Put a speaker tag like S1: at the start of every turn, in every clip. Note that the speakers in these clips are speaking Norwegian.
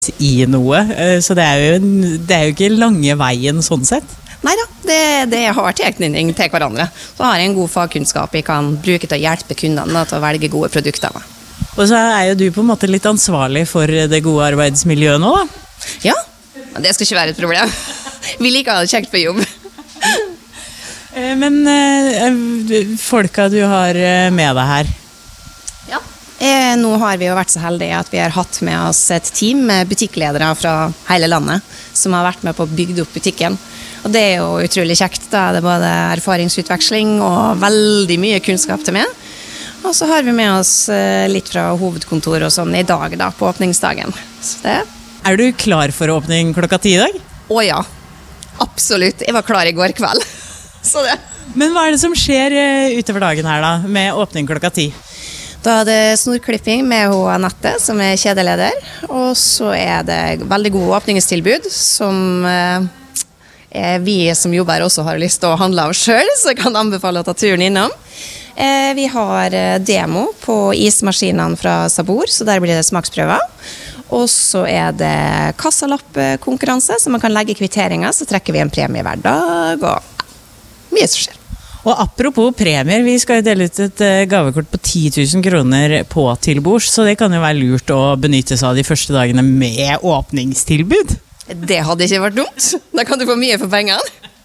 S1: I noe, så det er jo ikke lange veien sånn sett.
S2: Neida, det har tilknytning til hverandre. Så har jeg en god fagkunnskap jeg kan bruke til å hjelpe kundene da, til å velge gode produkter.
S1: Og så er jo du på en måte litt ansvarlig for det gode arbeidsmiljøet nå, da?
S2: Ja, men det skal ikke være et problem. Vi liker å ha det kjekt på jobb.
S1: Men folka du har med deg her?
S2: Ja. Nå har vi jo vært så heldige at vi har hatt med oss et team med butikkledere fra hele landet som har vært med på å bygge opp butikken. Og det er jo utrolig kjekt. Da er det både erfaringsutveksling og veldig mye kunnskap til med. Og så har vi med oss litt fra hovedkontor og sånn i dag da, på åpningsdagen. Så det.
S1: Er du klar for åpning klokka 10 i dag?
S2: Å ja, absolutt. Jeg var klar i går kveld. Så det.
S1: Men hva er det som skjer utover dagen her da, med åpning klokka 10?
S2: Da er det snorklipping med Anette, som er kjedeleder. Og så er det veldig gode åpningstilbud, som vi som jobber også har lyst til å handle av selv, så jeg kan anbefale å ta turen innom. Vi har demo på ismaskinene fra Sabor, så der blir det smaksprøver. Og så er det kassalappkonkurranse, så man kan legge kvitteringer, så trekker vi en premie hver dag, og mye som skjer.
S1: Og apropos premier, vi skal jo dele ut et gavekort på 10 000 kroner på tilbords, så det kan jo være lurt å benytte seg av de første dagene med åpningstilbud.
S2: Det hadde ikke vært dumt. Da kan du få mye for pengene.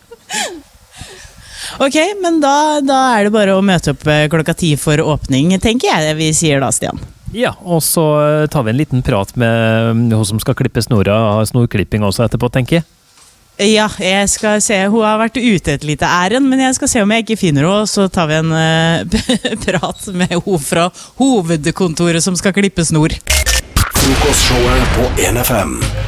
S1: Ok, men da er det bare å møte opp klokka 10 for åpning, tenker jeg vi sier da, Stian.
S3: Ja, og så tar vi en liten prat med hun som skal klippe snora, snorklipping også etterpå, tenker jeg.
S1: Ja, jeg skal se. Hun har vært ute et lite ærend, men jeg skal se om jeg ikke finner henne, så tar vi en prat med henne fra hovedkontoret som skal klippe snor.
S4: Frokostshowet på 1FM.